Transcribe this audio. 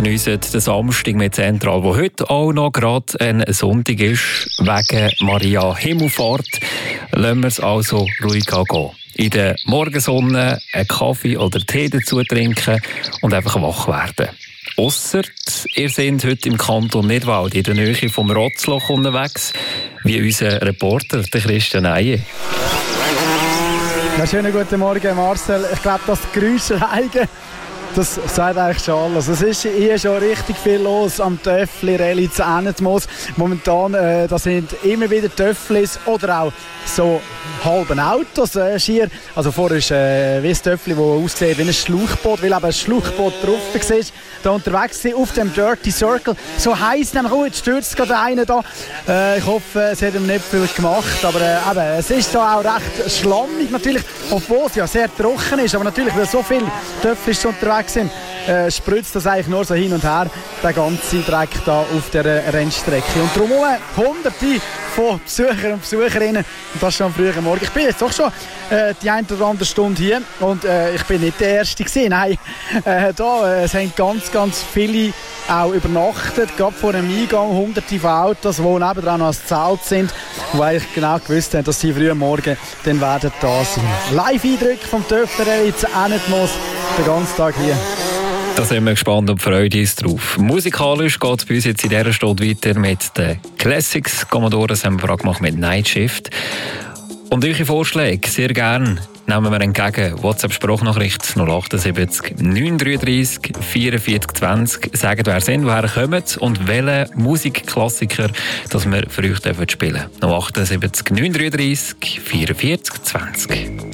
geniessen den Samstag mit Zentral, wo heute auch noch gerade ein Sonntag ist. Wegen Maria Himmelfahrt lassen wir es also ruhig gehen. In der Morgensonne einen Kaffee oder Tee dazu trinken und einfach wach werden. Ausser, ihr seid heute im Kanton Nidwald in der Nähe vom Rotzloch unterwegs, wie unser Reporter, der Christian Eiye. Ja, schönen guten Morgen, Marcel. Ich glaube, das Geräusch alleine, das sagt eigentlich schon alles. Es ist hier schon richtig viel los am Töffli-Rallye zu Ennetmoos. Momentan da sind immer wieder Töfflis oder auch so halben Autos schier. Also vorher ist wie ein Töffli, das aussieht wie ein Schlauchboot, weil eben ein Schlauchboot drauf war, da unterwegs war, auf dem Dirty Circle. So heisst nämlich, jetzt stürzt gerade einer da. Ich hoffe, es hat ihm nicht viel gemacht, aber eben, es ist da auch recht schlammig natürlich, obwohl es ja sehr trocken ist, aber natürlich, weil so viele Töfflis unterwegs sind, spritzt das eigentlich nur so hin und her, der ganze Dreck da auf der Rennstrecke. Und darum Hunderte von Besuchern und Besucherinnen, und das schon am frühen Morgen. Ich bin jetzt doch schon die eine oder andere Stunde hier und ich bin nicht der Erste gewesen. Nein, es haben ganz viele auch übernachtet, gerade vor dem Eingang, hunderte von Autos, die nebendran noch als Zelt sind, die eigentlich genau gewusst haben, dass sie früh am Morgen dann werden da sein. Live-Eindrücke vom Töffli-Rallye zu Ennetmoos, den ganzen Tag hier. Da sind wir gespannt und freuen uns drauf. Musikalisch geht es bei uns jetzt in dieser Stunde weiter mit den Classics. Commodore haben wir gemacht mit Night Shift. Und eure Vorschläge sehr gerne nehmen wir entgegen. WhatsApp-Sprachnachricht 078 933 44 20. Sagt, wer sind, woher kommt und welche Musikklassiker dass wir für euch spielen dürfen. 078 933 44 20.